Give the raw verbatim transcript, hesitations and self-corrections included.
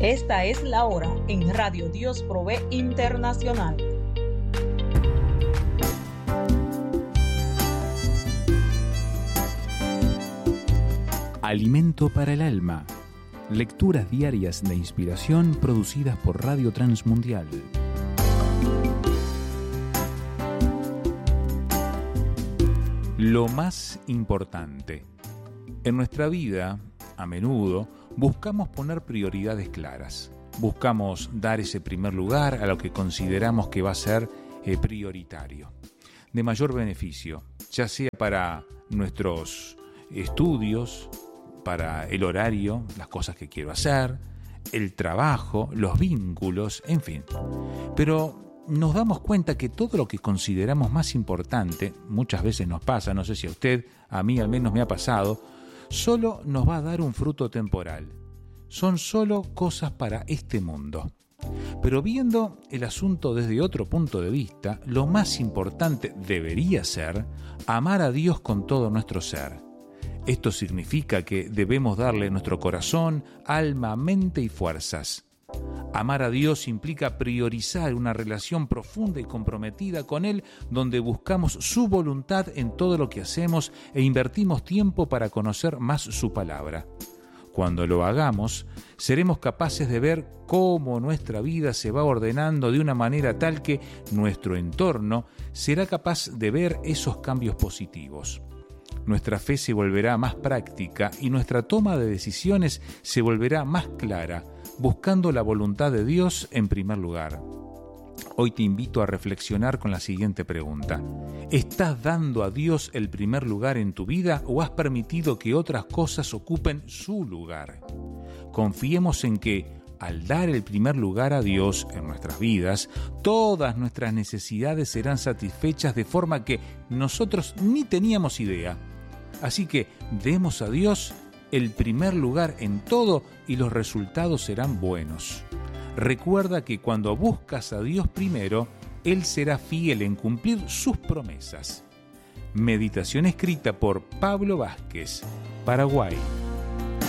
Esta es la hora en Radio Dios Provee Internacional. Alimento para el alma. Lecturas diarias de inspiración producidas por Radio Transmundial. Lo más importante. En nuestra vida, a menudo, buscamos poner prioridades claras. Buscamos dar ese primer lugar a lo que consideramos que va a ser eh, prioritario, de mayor beneficio, ya sea para nuestros estudios, para el horario, las cosas que quiero hacer, el trabajo, los vínculos, en fin. Pero nos damos cuenta que todo lo que consideramos más importante, muchas veces nos pasa, no sé si a usted, a mí al menos me ha pasado, solo nos va a dar un fruto temporal. Son solo cosas para este mundo. Pero viendo el asunto desde otro punto de vista, lo más importante debería ser amar a Dios con todo nuestro ser. Esto significa que debemos darle nuestro corazón, alma, mente y fuerzas. Amar a Dios implica priorizar una relación profunda y comprometida con Él, donde buscamos su voluntad en todo lo que hacemos e invertimos tiempo para conocer más su palabra. Cuando lo hagamos, seremos capaces de ver cómo nuestra vida se va ordenando de una manera tal que nuestro entorno será capaz de ver esos cambios positivos. Nuestra fe se volverá más práctica y nuestra toma de decisiones se volverá más clara, buscando la voluntad de Dios en primer lugar. Hoy te invito a reflexionar con la siguiente pregunta. ¿Estás dando a Dios el primer lugar en tu vida o has permitido que otras cosas ocupen su lugar? Confiemos en que, al dar el primer lugar a Dios en nuestras vidas, todas nuestras necesidades serán satisfechas de forma que nosotros ni teníamos idea. Así que demos a Dios el primer lugar en todo y los resultados serán buenos. Recuerda que cuando buscas a Dios primero, Él será fiel en cumplir sus promesas. Meditación escrita por Pablo Vázquez, Paraguay.